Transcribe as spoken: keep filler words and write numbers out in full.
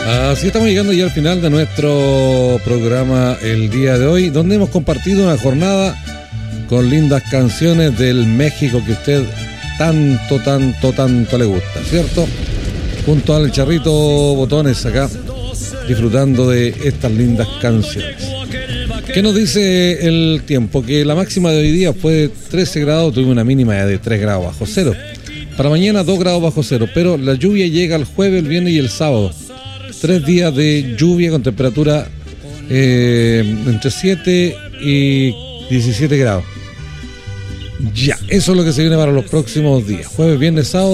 Así estamos llegando ya al final de nuestro programa el día de hoy, donde hemos compartido una jornada con lindas canciones del México que usted tanto, tanto, tanto le gusta, ¿cierto? Junto al Charrito Botones acá, disfrutando de estas lindas canciones. ¿Qué nos dice el tiempo? Que la máxima de hoy día fue de trece grados, tuvimos una mínima de tres grados bajo cero. Para mañana dos grados bajo cero, pero la lluvia llega el jueves, el viernes y el sábado. Tres días de lluvia con temperatura eh, entre siete y diecisiete grados. Ya, eso es lo que se viene para los próximos días. Jueves, viernes, sábado.